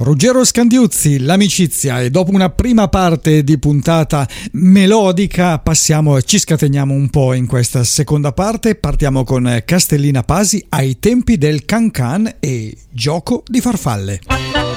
Ruggero Scandiuzzi, l'amicizia, e dopo una prima parte di puntata melodica passiamo e ci scateniamo un po' in questa seconda parte. Partiamo con Castellina Pasi, Ai tempi del Can Can e Gioco di farfalle.